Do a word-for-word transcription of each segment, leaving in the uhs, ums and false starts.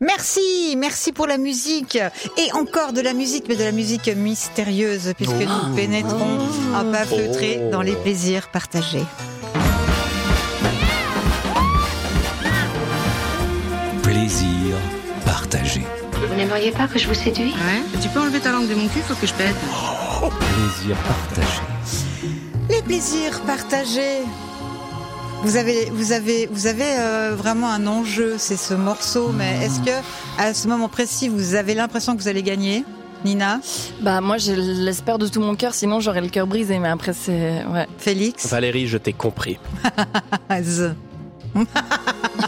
Merci, merci pour la musique. Et encore de la musique, mais de la musique mystérieuse, puisque oh. nous pénétrons oh. un pas feutré oh. dans les plaisirs partagés. Plaisir partagé. Vous n'aimeriez pas que je vous séduise ? Ouais. Tu peux enlever ta langue de mon cul, faut que je pète. Oh. Plaisir partagé. Les plaisirs partagés. Vous avez, vous avez, vous avez euh, vraiment un enjeu, c'est ce morceau. Mais est-ce que, à ce moment précis, vous avez l'impression que vous allez gagner, Nina ? Bah moi, je l'espère de tout mon cœur. Sinon, j'aurais le cœur brisé. Mais après, c'est ouais. Félix ? Valérie, je t'ai compris. Philippe ?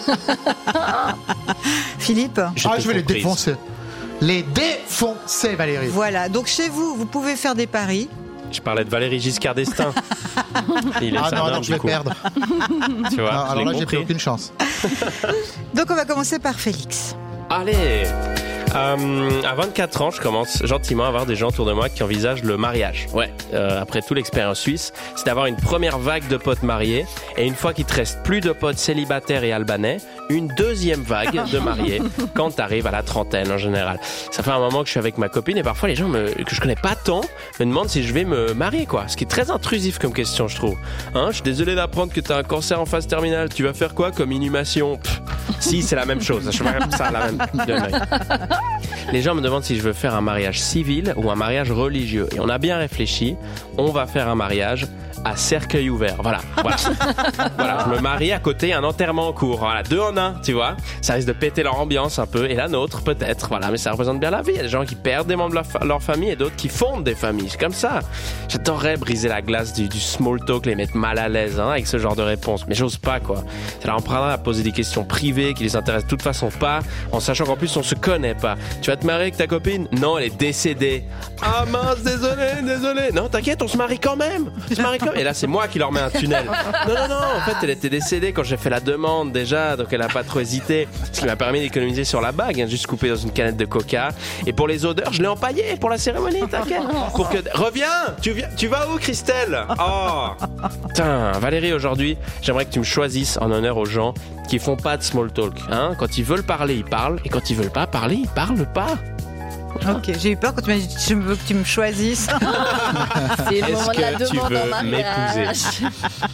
je Ah, je vais comprise. les défoncer. Les défoncer, Valérie. Voilà. Donc chez vous, vous pouvez faire des paris. Je parlais de Valérie Giscard d'Estaing. Il est ah non, non, je vais coup. perdre. Tu vois, non, alors là, compris. j'ai plus aucune chance. Donc on va commencer par Félix. Allez. Euh, à vingt-quatre ans, je commence gentiment à avoir des gens autour de moi qui envisagent le mariage. Ouais. Euh, après toute l'expérience suisse, c'est d'avoir une première vague de potes mariés et une fois qu'il te reste plus de potes célibataires et albanais, une deuxième vague de mariés quand t'arrives à la trentaine en général. Ça fait un moment que je suis avec ma copine et parfois les gens me, que je connais pas tant me demandent si je vais me marier, quoi. Ce qui est très intrusif comme question, je trouve. Hein, je suis désolé d'apprendre que t'as un cancer en phase terminale. Tu vas faire quoi comme inhumation ? Pff, si, c'est la même chose. Je fais ça la même. Les gens me demandent si je veux faire un mariage civil ou un mariage religieux. Et on a bien réfléchi. On va faire un mariage à cercueil ouvert. Voilà. Voilà. Voilà. Je me marie à côté, un enterrement en cours. Voilà. Deux en un, tu vois. Ça risque de péter leur ambiance un peu. Et la nôtre, peut-être. Voilà. Mais ça représente bien la vie. Il y a des gens qui perdent des membres de leur, fa- leur famille et d'autres qui fondent des familles. C'est comme ça. J'adorerais briser la glace du, du small talk, les mettre mal à l'aise, hein, avec ce genre de réponse. Mais j'ose pas, quoi. Ça leur prendra à poser des questions privées qui les intéressent de toute façon pas, en sachant qu'en plus, on se connaît pas. Tu vas te marier avec ta copine ? Non, elle est décédée. Ah mince, désolé, désolé. Non, t'inquiète, on se marie quand même. On se marie quand même. Et là, c'est moi qui leur mets un tunnel. Non, non, non. En fait, elle était décédée quand j'ai fait la demande déjà, donc elle a pas trop hésité. Ce qui m'a permis d'économiser sur la bague, hein, juste coupé dans une canette de coca. Et pour les odeurs, je l'ai empaillé pour la cérémonie, t'inquiète. Pour que reviens. Tu viens. Tu vas où, Christelle ? Oh. Putain, Valérie, aujourd'hui, j'aimerais que tu me choisisses en honneur aux gens qui font pas de small talk. Hein, quand ils veulent parler, ils parlent, et quand ils veulent pas parler, ils parlent pas. Ok, j'ai eu peur quand tu m'as dit je veux que tu me choisisses. C'est le Est-ce moment de la que tu demande en veux mariage. m'épouser ?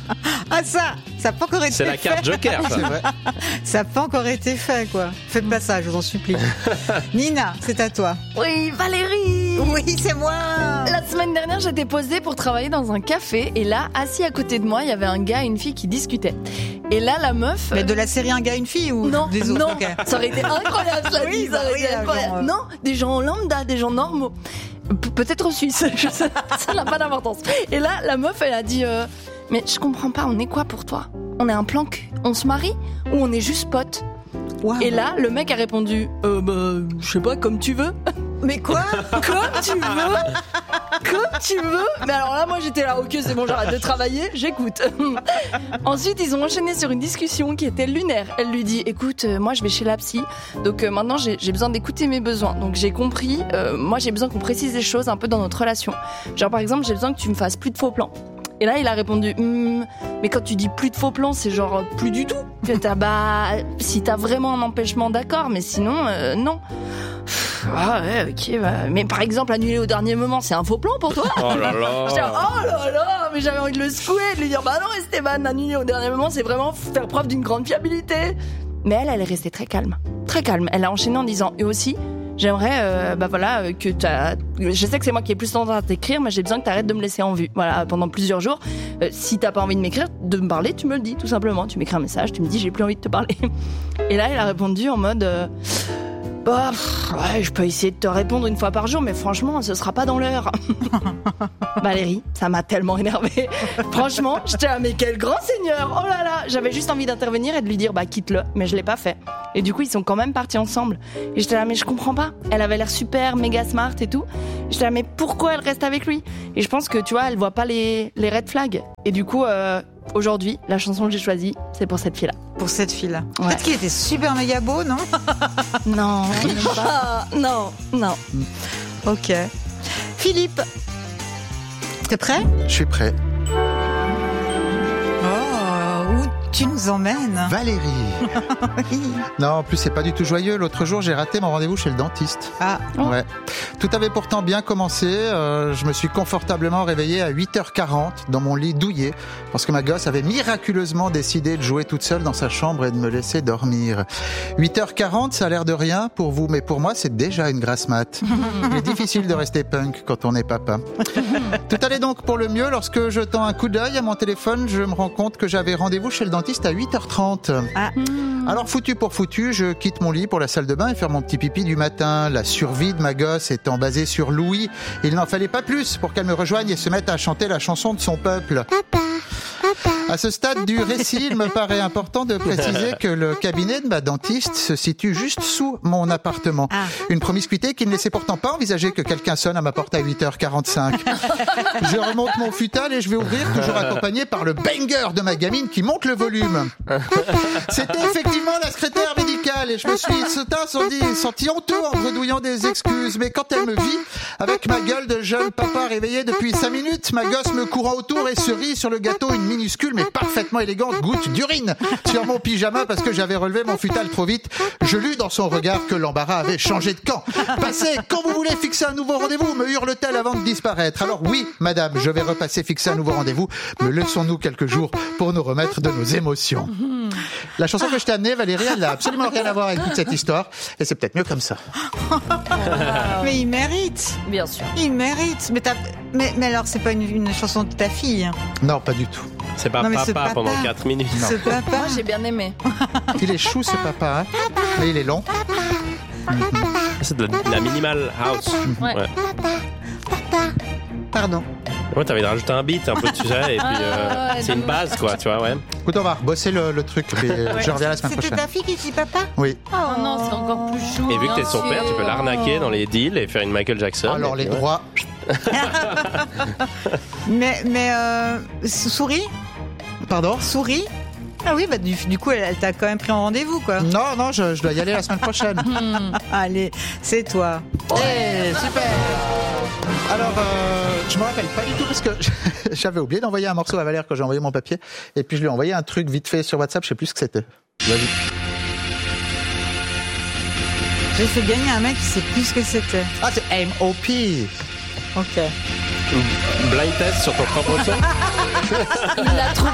Ah ça, ça n'a pas encore été C'est fait. la carte Joker, ça. C'est vrai. Ça n'a pas encore été fait, quoi. Faites pas ça, je vous en supplie. Nina, c'est à toi. Oui, Valérie. Oui, c'est moi. La semaine dernière, j'étais posée pour travailler dans un café et là, assis à côté de moi, il y avait un gars et une fille qui discutaient. Et là, la meuf... Mais de la série Un gars, une fille ou non, des autres? Non, okay. Ça aurait été incroyable, ça, oui, dit, bah, ça aurait oui, été incroyable. genre, euh... Non, des gens lambda, des gens normaux. Pe- peut-être suisses, je sais, ça n'a pas d'importance. Et là, la meuf, elle a dit euh, mais je comprends pas, on est quoi pour toi ? On est un plan cul ? On se marie ? Ou on est juste potes ? Wow. Et là, le mec a répondu euh, bah, je sais pas, comme tu veux. Mais quoi ? Comme tu veux. Comme tu veux. Mais alors là, moi, j'étais là, ok, c'est bon, j'arrête de travailler, j'écoute. Ensuite, ils ont enchaîné sur une discussion qui était lunaire. Elle lui dit, écoute, euh, moi, je vais chez la psy. Donc euh, maintenant, j'ai, j'ai besoin d'écouter mes besoins. Donc j'ai compris, euh, moi, j'ai besoin qu'on précise des choses un peu dans notre relation. Genre, par exemple, j'ai besoin que tu me fasses plus de faux plans. Et là, il a répondu, hm, mais quand tu dis plus de faux plans, c'est genre plus du tout. T'as, bah, si t'as vraiment un empêchement, d'accord, mais sinon, euh, non. Ah ouais, ok, bah, mais par exemple, annuler au dernier moment, c'est un faux plan pour toi ? Oh là là. J'étais, oh là là, mais j'avais envie de le secouer, de lui dire, bah non, Esteban, annuler au dernier moment, c'est vraiment faire preuve d'une grande fiabilité. Mais elle, elle est restée très calme, très calme. Elle a enchaîné en disant, et aussi, j'aimerais, euh, bah voilà, euh, que t'as. Je sais que c'est moi qui ai plus tendance à t'écrire, mais j'ai besoin que t'arrêtes de me laisser en vue. Voilà, pendant plusieurs jours. Euh, si t'as pas envie de m'écrire, de me parler, tu me le dis, tout simplement. Tu m'écris un message, tu me dis, j'ai plus envie de te parler. Et là, elle a répondu en mode. Euh, Bah, pff, ouais, je peux essayer de te répondre une fois par jour, mais franchement, ce sera pas dans l'heure. Valérie, ça m'a tellement énervée. Franchement, j'étais là, mais quel grand seigneur. Oh là là, j'avais juste envie d'intervenir et de lui dire, bah, quitte-le, mais je l'ai pas fait. Et du coup, ils sont quand même partis ensemble. Et j'étais là, mais je comprends pas. Elle avait l'air super, méga smart et tout. J'étais là, mais pourquoi elle reste avec lui ? Et je pense que, tu vois, elle voit pas les, les red flags. Et du coup, euh, aujourd'hui, la chanson que j'ai choisie, c'est pour cette fille-là. Pour cette fille-là. Ouais. Peut-être qu'il était super méga beau, non ? Non, pas. non, non. Ok. Philippe, t'es prêt ? Je suis prêt. Oh, tu nous emmènes. Valérie. Oui. Non, en plus, c'est pas du tout joyeux. L'autre jour, j'ai raté mon rendez-vous chez le dentiste. Ah, Ouais. Tout avait pourtant bien commencé. Euh, je me suis confortablement réveillé à huit heures quarante dans mon lit douillet parce que ma gosse avait miraculeusement décidé de jouer toute seule dans sa chambre et de me laisser dormir. huit heures quarante, ça a l'air de rien pour vous, mais pour moi, c'est déjà une grasse mat. Il est difficile de rester punk quand on est papa. Tout allait donc pour le mieux lorsque, jetant un coup d'œil à mon téléphone, je me rends compte que j'avais rendez-vous chez le dentiste à huit heures trente. ah. Alors foutu pour foutu, je quitte mon lit pour la salle de bain et faire mon petit pipi du matin. La survie de ma gosse étant basée sur Louis, il n'en fallait pas plus pour qu'elle me rejoigne et se mette à chanter la chanson de son peuple. Papa, papa. À ce stade du récit, il me paraît important de préciser que le cabinet de ma dentiste se situe juste sous mon appartement. Ah. Une promiscuité qui ne laissait pourtant pas envisager que quelqu'un sonne à ma porte à huit heures quarante-cinq. Je remonte mon futal et je vais ouvrir, toujours accompagné par le banger de ma gamine qui monte le volume. C'était effectivement la secrétaire médicale et je me suis soudain senti, senti honteux en bredouillant des excuses. Mais quand elle me vit, avec ma gueule de jeune papa réveillé depuis cinq minutes, ma gosse me courant autour et cerise sur le gâteau, une minuscule mais parfaitement élégante goutte d'urine sur mon pyjama parce que j'avais relevé mon futal trop vite. Je lus dans son regard que l'embarras avait changé de camp. Passez, quand vous voulez fixer un nouveau rendez-vous, me hurle-t-elle avant de disparaître. Alors oui, madame, je vais repasser fixer un nouveau rendez-vous. Me laissons-nous quelques jours pour nous remettre de nos émotions. La chanson que je t'ai amenée, Valérie, elle n'a absolument rien à voir avec toute cette histoire. Et c'est peut-être mieux comme ça. Mais il mérite. Bien sûr. Il mérite. Mais, t'as- mais, mais alors, c'est pas une, une chanson de ta fille. hein. Non, pas du tout. C'est pas Non, mais papa, ce papa. pendant quatre minutes. Ce papa. Moi, j'ai bien aimé. Il est chou, ce papa. Hein, mais il est long. C'est de la minimal house. Ouais. Ouais. Pardon. Ouais, t'avais rajouté un beat un peu, tu sais, et puis euh, ouais, c'est une base, quoi, tu vois, ouais. Écoute, on va bosser le, le truc. Et je reviens la semaine C'était prochaine. ta fille qui dit papa. Oui. Oh non, c'est encore plus chou. Et vu que t'es bien son père, tu peux sûr. l'arnaquer dans les deals et faire une Michael Jackson. Alors, et les puis, ouais. droits. Mais, mais euh, souris, Pardon? souris. Ah oui, bah du, du coup, elle, elle t'a quand même pris en rendez-vous, quoi. Non, non, je, je dois y aller la semaine prochaine. Allez, c'est toi. Ouais, super. Alors, euh, je me rappelle pas du tout parce que j'avais oublié d'envoyer un morceau à Valère quand j'ai envoyé mon papier. Et puis je lui ai envoyé un truc vite fait sur WhatsApp, je sais plus ce que c'était. Vas-y. J'ai fait gagner un mec qui sait plus ce que c'était. Ah, c'est M O P. Ok. Blind test sur ton propre son. Il l'a trouvé.